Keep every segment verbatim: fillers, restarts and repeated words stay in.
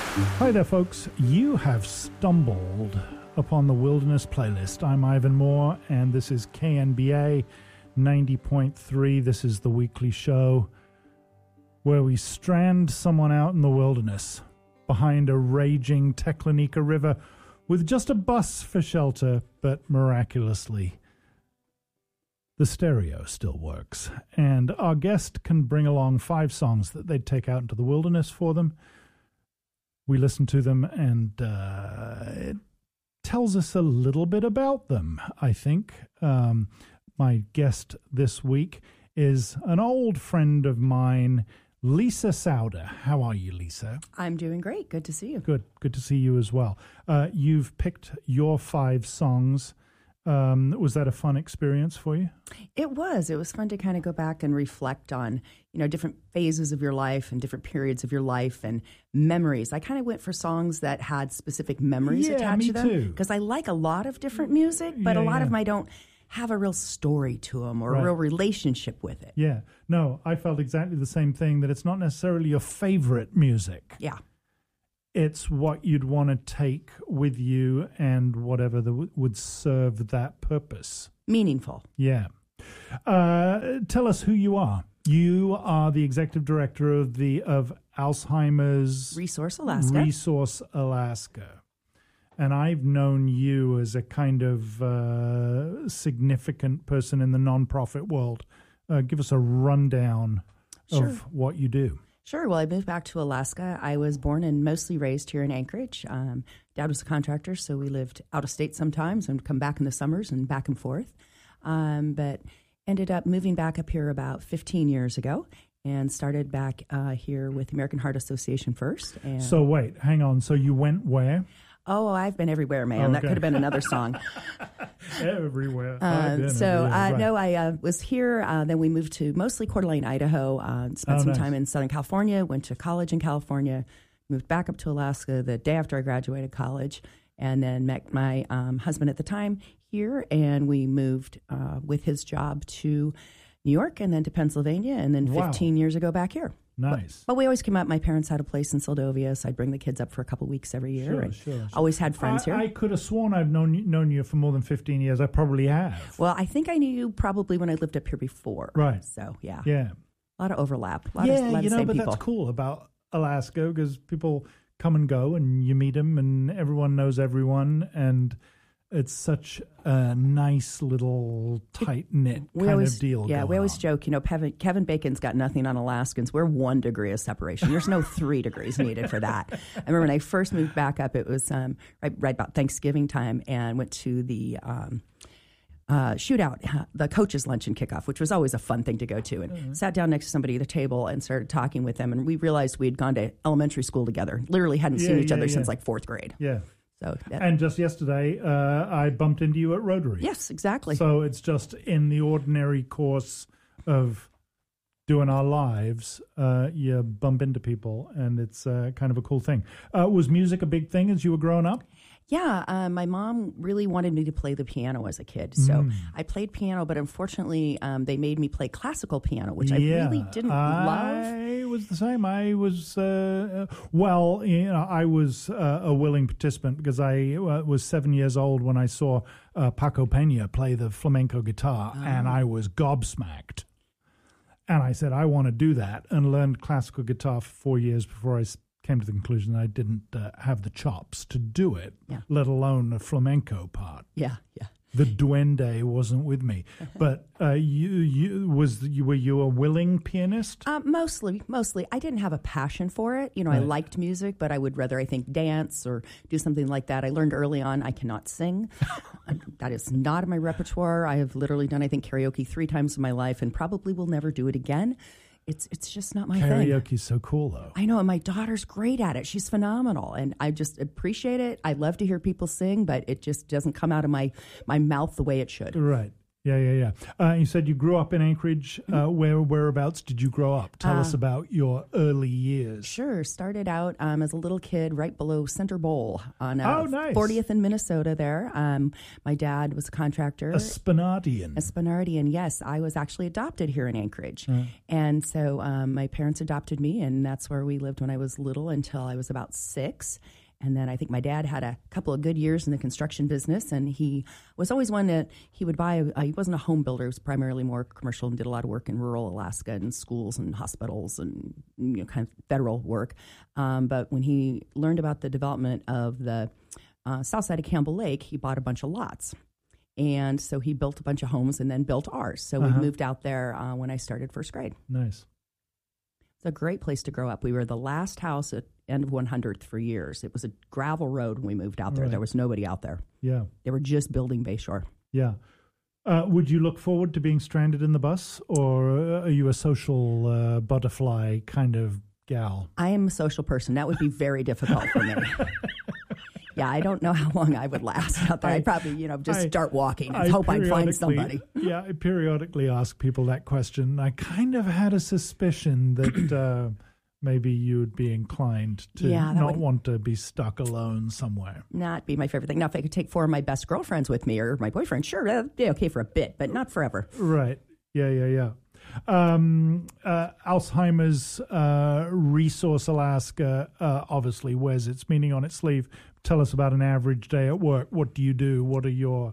Hi there, folks. You have stumbled upon the Wilderness Playlist. I'm Ivan Moore, and this is K N B A ninety point three. This is the weekly show where we strand someone out in the wilderness behind a raging Teclanica River with just a bus for shelter, but miraculously, the stereo still works. And our guest can bring along five songs that they'd take out into the wilderness for them. We listen to them, and uh, it tells us a little bit about them, I think. Um, my guest this week is an old friend of mine, Lisa Sauder. How are you, Lisa? I'm doing great. Good to see you. Good. Good to see you as well. Uh, you've picked your five songs. Um, was that a fun experience for you? It was. It was fun to kind of go back and reflect on, you know, different phases of your life and different periods of your life and memories. I kind of went for songs that had specific memories yeah, attached me to them. too. Because I like a lot of different music, but yeah, a lot yeah. of them I don't have a real story to them or Right. a real relationship with it. Yeah. No, I felt exactly the same thing, that it's not necessarily your favorite music. Yeah. It's what you'd want to take with you and whatever that w- would serve that purpose. Meaningful. Yeah. Uh, tell us who you are. You are the executive director of the of Alzheimer's Resource Alaska. Resource Alaska. And I've known you as a kind of uh, significant person in the nonprofit world. Uh, give us a rundown Sure. of what you do. Sure. Well, I moved back to Alaska. I was born and mostly raised here in Anchorage. Um, Dad was a contractor, so we lived out of state sometimes and come back in the summers and back and forth. Um, but ended up moving back up here about fifteen years ago and started back uh, here with the American Heart Association first. And So wait, hang on. So you went where? Oh, I've been everywhere, man. That Okay. could have been another song. Everywhere. I've Um, been so, everywhere, uh, right. no, I uh, was here. Uh, then we moved to mostly Coeur d'Alene, Idaho. Uh, spent Oh, some nice. time in Southern California. Went to college in California. Moved back up to Alaska the day after I graduated college, and then met my um, husband at the time here. And we moved uh, with his job to New York, and then to Pennsylvania, and then Wow. fifteen years ago back here. Nice. But we always came up. My parents had a place in Seldovia, so I'd bring the kids up for a couple weeks every year. Sure, and sure, sure. Always had friends I, here. I could have sworn I've known you, known you for more than fifteen years. I probably have. Well, I think I knew you probably when I lived up here before. Right. So, yeah. Yeah. A lot of overlap. A lot Yeah, of, a lot you of know, same but people. that's cool about Alaska, because people come and go and you meet them and everyone knows everyone, and it's such a nice little tight-knit We kind always, of deal yeah, going we always on. joke, you know, Kevin, Kevin Bacon's got nothing on Alaskans. We're one degree of separation. There's no three degrees needed for that. I remember when I first moved back up, it was um, right, right about Thanksgiving time, and went to the um, uh, shootout, uh, the coaches' luncheon kickoff, which was always a fun thing to go to, and Mm-hmm. sat down next to somebody at the table and started talking with them, and we realized we had gone to elementary school together. Literally hadn't Yeah, seen each yeah, other yeah. since like fourth grade. Yeah. So that, And just yesterday, uh, I bumped into you at Rotary. yes, exactly. So it's just in the ordinary course of doing our lives, uh, you bump into people, and it's uh, kind of a cool thing. Uh, was music a big thing as you were growing up? Yeah, uh, my mom really wanted me to play the piano as a kid. So Mm. I played piano, but unfortunately, um, they made me play classical piano, which yeah, I really didn't love. I was the same. I was, uh, uh, well, you know, I was uh, a willing participant, because I uh, was seven years old when I saw uh, Paco Peña play the flamenco guitar, and I was gobsmacked. And I said, I want to do that, and learned classical guitar for four years before I s- came to the conclusion that I didn't uh, have the chops to do it, Yeah. let alone the flamenco part. Yeah, yeah. The duende wasn't with me. But uh, you, you was you were you a willing pianist? Uh, mostly, mostly. I didn't have a passion for it. You know, I Right. liked music, but I would rather, I think, dance or do something like that. I learned early on I cannot sing. That is not in my repertoire. I have literally done, I think, karaoke three times in my life and probably will never do it again. It's it's just not my thing. Karaoke's so cool, though. I know, and my daughter's great at it. She's phenomenal, and I just appreciate it. I love to hear people sing, but it just doesn't come out of my, my mouth the way it should. Right. Yeah, yeah, yeah. Uh, you said you grew up in Anchorage. Uh, where whereabouts did you grow up? Tell uh, us about your early years. Sure. Started out um, as a little kid right below Center Bowl on uh, oh, nice. fortieth in Minnesota there. Um, my dad was a contractor. A Spenardian. A Spenardian, yes. I was actually adopted here in Anchorage. Mm. And so um, my parents adopted me, and that's where we lived when I was little until I was about six. And then I think my dad had a couple of good years in the construction business, and he was always one that he would buy. Uh, he wasn't a home builder; he was primarily more commercial and did a lot of work in rural Alaska and schools and hospitals and you know kind of federal work. Um, but when he learned about the development of the uh, south side of Campbell Lake, he bought a bunch of lots. And so he built a bunch of homes and then built ours. So uh-huh. we moved out there uh, when I started first grade. Nice. It's a great place to grow up. We were the last house at end of one hundredth for years. It was a gravel road when we moved out there. Right. There was nobody out there. Yeah. They were just building Bayshore. Yeah. Uh, would you look forward to being stranded in the bus, or are you a social uh, butterfly kind of gal? I am a social person. That would be very difficult for me. Yeah, I don't know how long I would last out there. I, I'd probably, you know, just I, start walking and I hope I find somebody. Yeah, I periodically ask people that question. I kind of had a suspicion that uh, maybe you would be inclined to yeah, not want to be stuck alone somewhere. Not be my favorite thing. Now, if I could take four of my best girlfriends with me or my boyfriend, sure, that'd be okay for a bit, but not forever. Right. Yeah, yeah, yeah. Um, uh, Alzheimer's uh, Resource Alaska uh, obviously wears its meaning on its sleeve. Tell us about an average day at work. What do you do? What are your,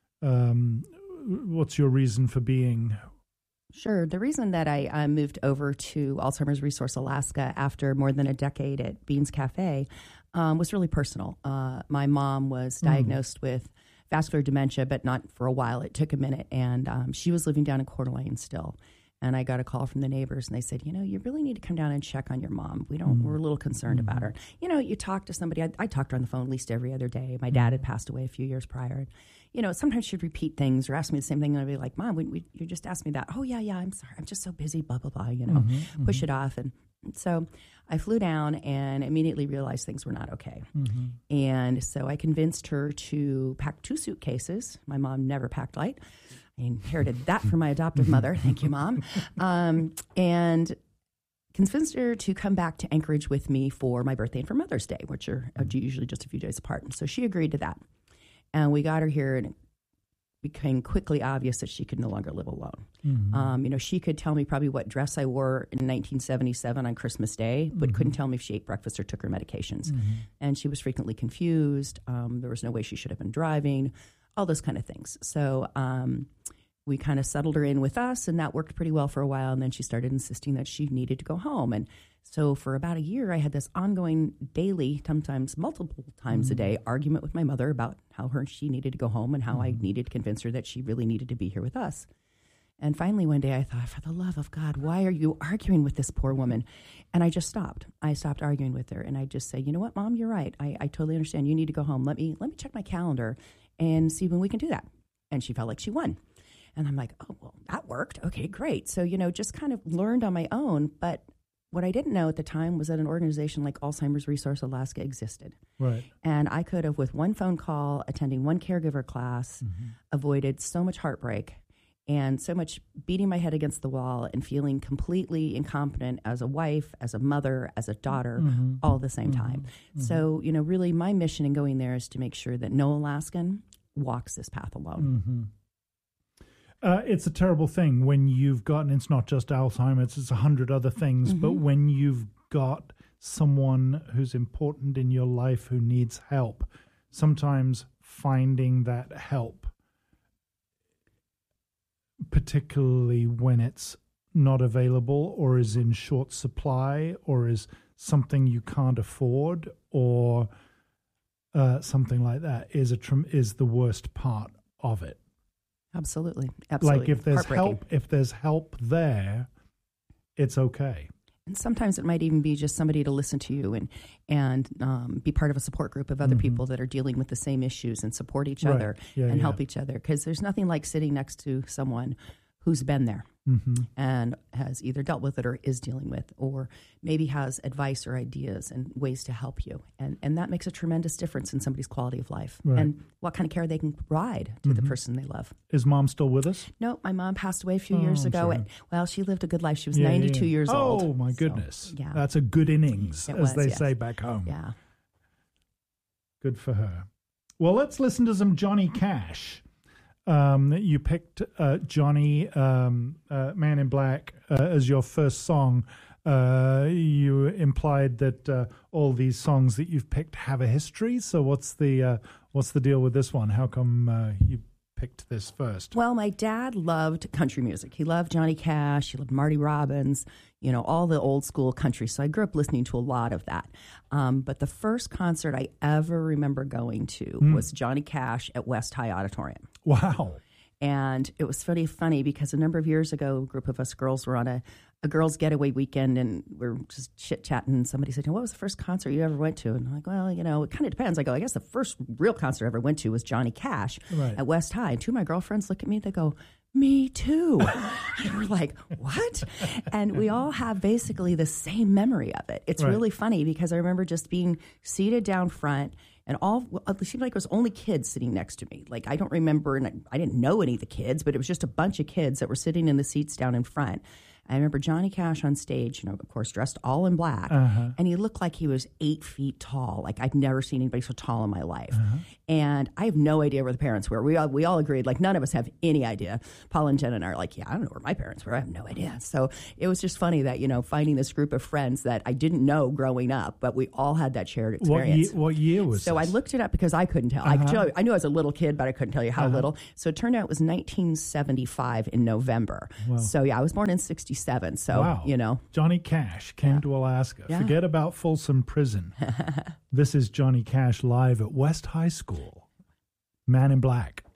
um, what's your reason for being? Sure. The reason that I uh, moved over to Alzheimer's Resource Alaska after more than a decade at Beans Cafe um, was really personal. Uh, my mom was diagnosed mm. with vascular dementia, but not for a while. It took a minute, and um, she was living down in Coeur d'Alene still. And I got a call from the neighbors, and they said, you know, you really need to come down and check on your mom. We don't, mm. we're a little concerned mm. about her. You know, you talk to somebody. I, I talked to her on the phone at least every other day. My dad had passed away a few years prior. And, you know, sometimes she'd repeat things or ask me the same thing, and I'd be like, Mom, we, we, you just asked me that. Oh, yeah, yeah, I'm sorry. I'm just so busy, blah, blah, blah, you know, mm-hmm, push mm-hmm. it off. And so I flew down and immediately realized things were not okay. Mm-hmm. And so I convinced her to pack two suitcases. My mom never packed light. I inherited that from my adoptive mother. Thank you, Mom. Um, and convinced her to come back to Anchorage with me for my birthday and for Mother's Day, which are usually just a few days apart. And so she agreed to that. And we got her here, and it became quickly obvious that she could no longer live alone. Mm-hmm. Um, you know, she could tell me probably what dress I wore in nineteen seventy-seven on Christmas Day, but mm-hmm. couldn't tell me if she ate breakfast or took her medications. Mm-hmm. And she was frequently confused. Um, there was no way she should have been driving, all those kind of things. So um, we kind of settled her in with us, and that worked pretty well for a while. And then she started insisting that she needed to go home. And so for about a year, I had this ongoing daily, sometimes multiple times mm-hmm. a day, argument with my mother about how her she needed to go home and how mm-hmm. I needed to convince her that she really needed to be here with us. And finally, one day I thought, for the love of God, why are you arguing with this poor woman? And I just stopped. I stopped arguing with her, and I just say, you know what, Mom, you're right. I, I totally understand. You need to go home. Let me let me check my calendar and see when we can do that. And she felt like she won. And I'm like, oh, well, that worked. Okay, great. So, you know, just kind of learned on my own. But what I didn't know at the time was that an organization like Alzheimer's Resource Alaska existed. Right. And I could have, with one phone call, attending one caregiver class, mm-hmm. avoided so much heartbreak and so much beating my head against the wall and feeling completely incompetent as a wife, as a mother, as a daughter, mm-hmm. all at the same mm-hmm. time. Mm-hmm. So, you know, really my mission in going there is to make sure that no Alaskan walks this path alone. Mm-hmm. Uh, it's a terrible thing when you've gotten, it's not just Alzheimer's, it's a hundred other things, mm-hmm. but when you've got someone who's important in your life who needs help, sometimes finding that help, particularly when it's not available or is in short supply or is something you can't afford or uh, something like that, is a tr- is the worst part of it. Absolutely. Absolutely. Like if there's help, if there's help there, it's okay. And sometimes it might even be just somebody to listen to you and and um, be part of a support group of other mm-hmm. people that are dealing with the same issues and support each right. other yeah, and yeah. help each other. Because there's nothing like sitting next to someone who's been there mm-hmm. and has either dealt with it or is dealing with, or maybe has advice or ideas and ways to help you. And and that makes a tremendous difference in somebody's quality of life right. and what kind of care they can provide to mm-hmm. the person they love. Is Mom still with us? No, my mom passed away a few oh, years ago. And, well, she lived a good life. She was yeah, ninety-two yeah. years oh, old. Oh, my goodness. So, yeah. That's a good innings, it as was, they yes. say back home. Yeah. Good for her. Well, let's listen to some Johnny Cash. Um, you picked uh, Johnny, um, uh, Man in Black, uh, as your first song. Uh, you implied that uh, all these songs that you've picked have a history. So what's the uh, what's the deal with this one? How come uh, you picked this first? Well, my dad loved country music. He loved Johnny Cash. He loved Marty Robbins, you know, all the old school country. So I grew up listening to a lot of that. Um, but the first concert I ever remember going to mm. was Johnny Cash at West High Auditorium. Wow. And it was pretty funny because a number of years ago, a group of us girls were on a, a girls' getaway weekend, and we were just chit-chatting, and somebody said, what was the first concert you ever went to? And I'm like, well, you know, it kind of depends. I go, I guess the first real concert I ever went to was Johnny Cash right. at West High. And two of my girlfriends look at me, they go, me too. And we're like, what? And we all have basically the same memory of it. It's right. really funny because I remember just being seated down front, and all it seemed like it was only kids sitting next to me. Like, I don't remember, and I didn't know any of the kids, but it was just a bunch of kids that were sitting in the seats down in front. I remember Johnny Cash on stage, you know, of course, dressed all in black, uh-huh. and he looked like he was eight feet tall. Like, I've never seen anybody so tall in my life. Uh-huh. And I have no idea where the parents were. We all, we all agreed, like, none of us have any idea. Paul and Jen and I are like, yeah, I don't know where my parents were. I have no idea. So it was just funny that, you know, finding this group of friends that I didn't know growing up, but we all had that shared experience. What year, what year was so this? I looked it up because I couldn't tell. Uh-huh. I, could tell. I knew I was a little kid, but I couldn't tell you how uh-huh. little. So it turned out it was nineteen seventy-five in November. Wow. So, yeah, I was born in sixty-seven. So, wow. you know. Johnny Cash came yeah. to Alaska. Yeah. Forget about Folsom Prison. This is Johnny Cash live at West High School. Man in Black.